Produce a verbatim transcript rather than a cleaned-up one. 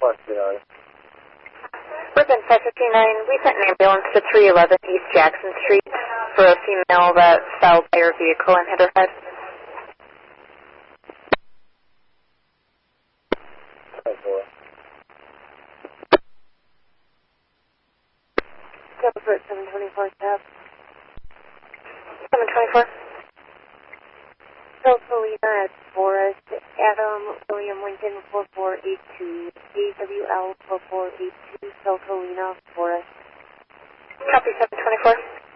Within five fifty-nine, we sent an ambulance to three eleven East Jackson Street for a female that fell by her vehicle and hit her head. Double foot seven twenty-four step. seven twenty-four. Deltolina at Forest, Adam William Lincoln four four eight two, A W L four four eight two, Deltolina, Forest. Copy seven twenty-four.